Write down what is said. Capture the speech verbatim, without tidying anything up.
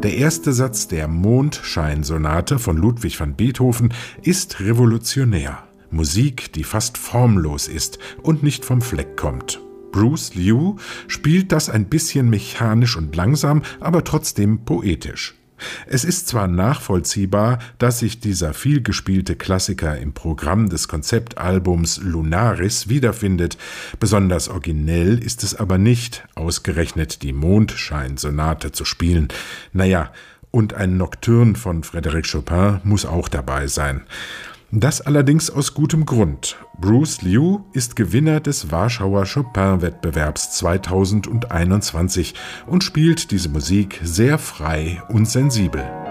Der erste Satz der Mondscheinsonate von Ludwig van Beethoven ist revolutionär. Musik, die fast formlos ist und nicht vom Fleck kommt. Bruce Liu spielt das ein bisschen mechanisch und langsam, aber trotzdem poetisch. Es ist zwar nachvollziehbar, dass sich dieser vielgespielte Klassiker im Programm des Konzeptalbums Lunaris wiederfindet. Besonders originell ist es aber nicht, ausgerechnet die Mondscheinsonate zu spielen. Naja, und ein Nocturne von Frédéric Chopin muss auch dabei sein. Das allerdings aus gutem Grund. Bruce Liu ist Gewinner des Warschauer Chopin-Wettbewerbs zweitausendeinundzwanzig und spielt diese Musik sehr frei und sensibel.